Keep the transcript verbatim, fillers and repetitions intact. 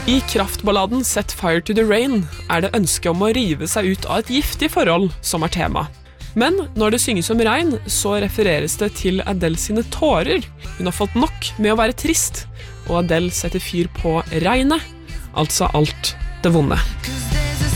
I kraftballaden Set Fire to the Rain er det ønsket om å rive seg ut av et giftig forhold som er tema. Men når det synges om regn, så refereres det til Adele sine tårer. Hun har fått nok med å være trist, og Adele setter fyr på regnet, altså alt det vonde.